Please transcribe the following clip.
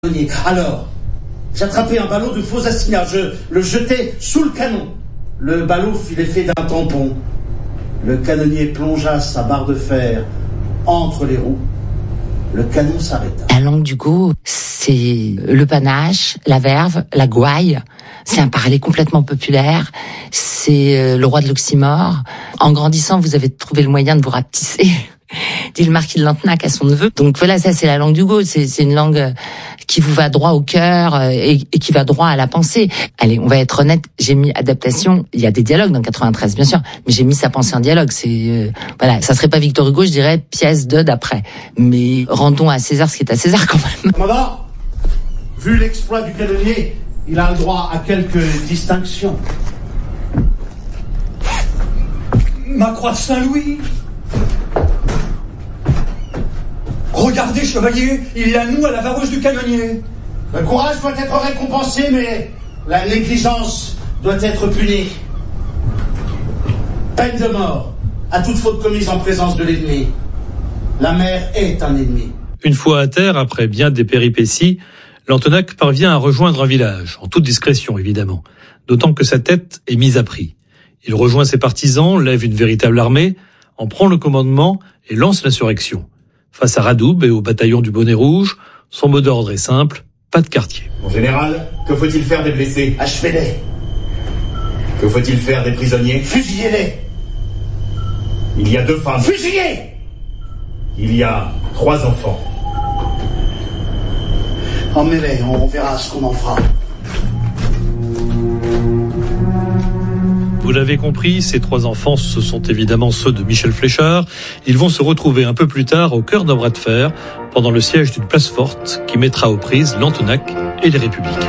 Alors, j'attrapais un ballot de faux assignats, je le jetais sous le canon. Le ballot fit l'effet d'un tampon. Le canonnier plongea sa barre de fer entre les roues. Le canon s'arrêta. La langue d'Hugo, c'est le panache, la verve, la gouaille. C'est un parler complètement populaire. C'est le roi de l'oxymore. En grandissant, vous avez trouvé le moyen de vous rapetisser. Dit le marquis de Lantenac à son neveu. Donc voilà, ça c'est la langue d'Hugo. C'est une langue qui vous va droit au cœur et qui va droit à la pensée. Allez, on va être honnête, j'ai mis adaptation. Il y a des dialogues dans 93, bien sûr, mais j'ai mis sa pensée en dialogue. C'est voilà, ça serait pas Victor Hugo, je dirais pièce de d'après. Mais rendons à César ce qui est à César quand même. Commandant, vu l'exploit du canonnier, il a le droit à quelques distinctions. Ma croix de Saint-Louis. Regardez, chevalier, il y a nous à la vareuse du canonnier. Le courage doit être récompensé, mais la négligence doit être punie. Peine de mort à toute faute commise en présence de l'ennemi. La mer est un ennemi. Une fois à terre, après bien des péripéties, Lantenac parvient à rejoindre un village, en toute discrétion évidemment, d'autant que sa tête est mise à prix. Il rejoint ses partisans, lève une véritable armée, en prend le commandement et lance l'insurrection. Face à Radoub et au bataillon du Bonnet Rouge, son mot d'ordre est simple, pas de quartier. Mon général, que faut-il faire des blessés? Achevez-les. Que faut-il faire des prisonniers? Fusillez-les. Il y a 2 femmes. Fusillez. Il y a 3 enfants. Emmenez-les, on verra ce qu'on en fera. Vous l'avez compris, ces 3 enfants, ce sont évidemment ceux de Michel Fléchard. Ils vont se retrouver un peu plus tard au cœur d'un bras de fer pendant le siège d'une place forte qui mettra aux prises Lantenac et les Républicains.